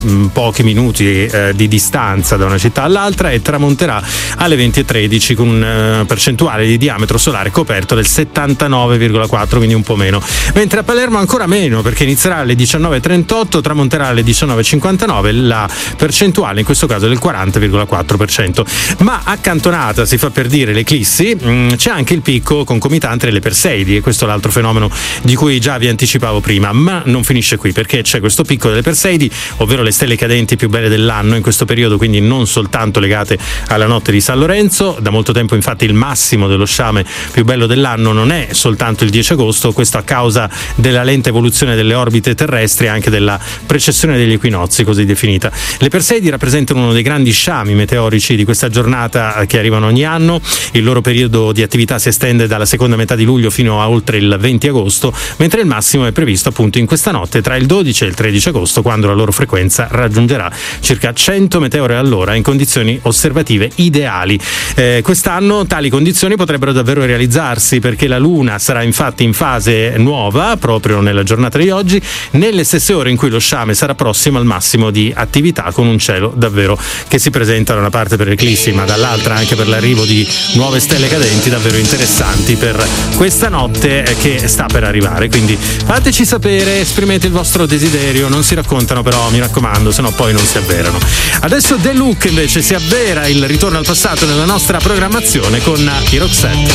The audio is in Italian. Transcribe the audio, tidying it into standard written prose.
pochi minuti di distanza da una città all'altra, e tramonterà alle 20:13 con un percentuale di diametro solare coperto del 79,4, quindi un po' meno, mentre a Palermo ancora meno, perché inizierà alle 19:38, tramonterà alle 19:59, la percentuale in questo caso è del 40,4%. Ma accantonata, si fa per dire, l'eclissi, c'è anche il picco concomitante delle Perseidi, e questo è l'altro fenomeno di cui già vi anticipavo prima. Ma non finisce qui, perché c'è questo picco delle Perseidi, ovvero le stelle cadenti più belle dell'anno in questo periodo, quindi non soltanto legate alla notte di San Lorenzo. Da molto tempo infatti il massimo dello sciame più bello dell'anno non è soltanto il 10 agosto, questo a causa della lenta evoluzione delle orbite terrestri e anche della precessione degli equinozi, così definita. Le Perseidi rappresentano uno dei grandi sciami meteorici di questa giornata che arrivano ogni anno. Il loro periodo di attività si estende dalla seconda metà di luglio fino a oltre il 20 agosto, mentre il massimo è previsto appunto in questa notte tra il 12 e il 13 agosto, quando la loro frequenza raggiungerà circa 100 meteore all'ora in condizioni osservative ideali. Quest'anno tali condizioni potrebbero davvero realizzarsi, perché la Luna sarà infatti in fase nuova proprio nella giornata di oggi, nelle stesse ore in cui lo sciame sarà prossimo al massimo di attività, con un cielo davvero che si presenta da una parte per l'eclissi, ma dall'altra anche per l'arrivo di nuove stelle cadenti davvero interessanti per questa notte che sta per arrivare. Quindi fateci sapere, esprimete il vostro desiderio, non si raccontano però, mi raccomando, sennò poi non si avverano. Adesso The Look invece si avvera il ritorno al passato nella nostra programmazione con i Roxette.